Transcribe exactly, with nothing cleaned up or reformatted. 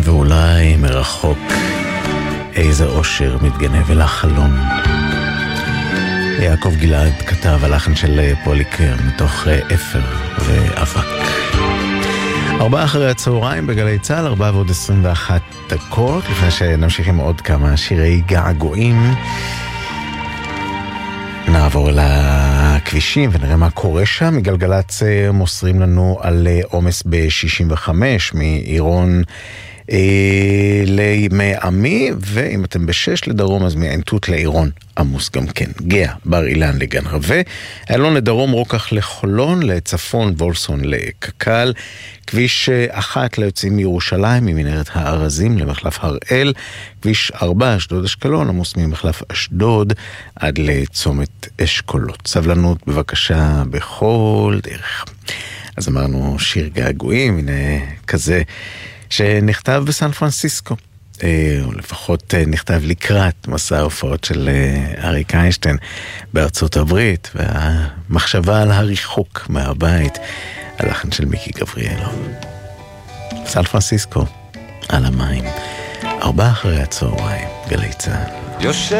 ואולי מרחוק איזה אושר מתגנב אל החלום. יעקב גלעד כתב הלחן של פוליקר מתוך אפר ואבק. ארבעה אחרי הצהריים בגלי צהל, ארבעה ועוד עשרים ואחת דקות, לפני שנמשיך עם עוד כמה שירי געגועים. נעבור לכבישים ונראה מה קורה שם. מגלגלץ מוסרים לנו על עומס ב-שישים וחמש מעירון אה, לימי עמי, ואם אתם בשש לדרום אז מעינתות לעירון עמוס גם כן. גאה, בר אילן לגן רווה, איילון לדרום רוקח לחולון, לצפון וולסון לקקל, כביש אחת ליוצאים מירושלים ממנהרת הארזים למחלף הראל, כביש ארבע אשדוד אשקלון עמוס ממחלף אשדוד עד לצומת אשכולות. סבלנות בבקשה בכל דרך. אז אמרנו שיר געגועים, הנה כזה שנכתב בסן פרנסיסקו, או לפחות נכתב לקראת מסע ההופעות של אריק איינשטיין בארצות הברית, והמחשבה על הריחוק מהבית, הלחן של מיקי גבריאלו. סן פרנסיסקו על המים, ארבעה אחרי הצהריים, גלי צהל.